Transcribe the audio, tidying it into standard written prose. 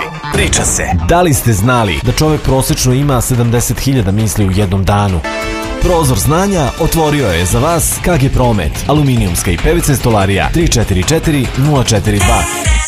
Priča se. Da li ste znali da čovjek prosječno ima 70.000 misli u jednom danu? Prozor znanja otvorio je za vas KG Promet, aluminijumska i PVC stolarija 344 042.